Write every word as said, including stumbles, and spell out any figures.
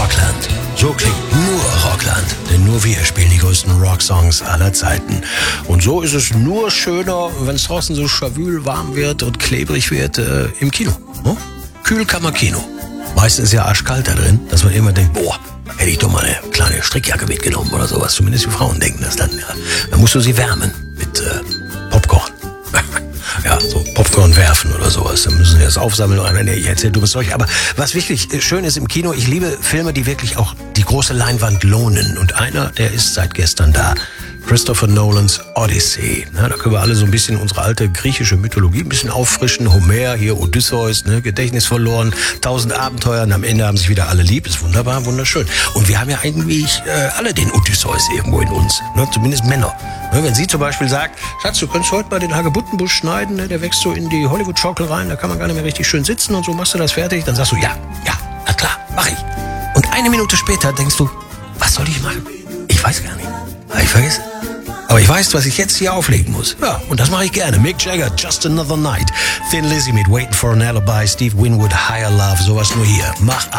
Rockland. So klingt nur Rockland. Denn nur wir spielen die größten Rocksongs aller Zeiten. Und so ist es nur schöner, wenn es draußen so schawül warm wird und klebrig wird, äh, im Kino. Hm? Kühlkammerkino. Meistens ist ja arschkalt da drin, dass man immer denkt, boah, hätte ich doch mal eine kleine Strickjacke mitgenommen oder sowas. Zumindest die Frauen denken das dann. Ja. Dann musst du sie wärmen mit äh, Popcorn. Ja, so Popcorn werfen oder sowas. Dann müssen sie das aufsammeln. Oder nee, ich erzähl dummes Zeug. Aber was wirklich schön ist im Kino, ich liebe Filme, die wirklich auch die große Leinwand lohnen. Und einer, der ist seit gestern da. Christopher Nolans Odyssey. Na, da können wir alle so ein bisschen unsere alte griechische Mythologie ein bisschen auffrischen. Homer, hier Odysseus, ne, Gedächtnis verloren, tausend Abenteuer und am Ende haben sich wieder alle lieb. Ist wunderbar, wunderschön. Und wir haben ja eigentlich äh, alle den Odysseus irgendwo in uns. Ne, zumindest Männer. Ne, wenn sie zum Beispiel sagt, Schatz, du könntest heute mal den Hagebuttenbusch schneiden, ne, der wächst so in die Hollywood-Schaukel rein, da kann man gar nicht mehr richtig schön sitzen und so, machst du das fertig? Dann sagst du, ja, ja, na klar, mach ich. Und eine Minute später denkst du, was soll ich machen? Ich weiß gar nicht. Hab ich vergessen? Aber ich weiß, was ich jetzt hier auflegen muss. Ja, und das mache ich gerne. Mick Jagger, Just Another Night. Thin Lizzy mit Waiting for an Alibi. Steve Winwood, Higher Love. Sowas nur hier. Mach